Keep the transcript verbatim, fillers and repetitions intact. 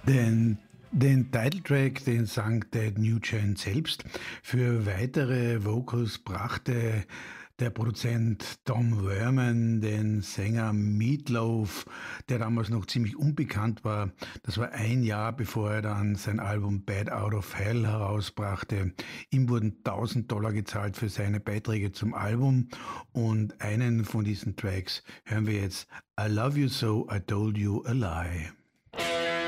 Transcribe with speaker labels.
Speaker 1: Den den Titeltrack, den sang Ted Nugent selbst. Für weitere Vocals brachte der Produzent Tom Werman den Sänger Meat Loaf, der damals noch ziemlich unbekannt war. Das war ein Jahr, bevor er dann sein Album Bad Out of Hell herausbrachte. Ihm wurden tausend Dollar gezahlt für seine Beiträge zum Album und einen von diesen Tracks hören wir jetzt. I Love You So, I Told You a Lie.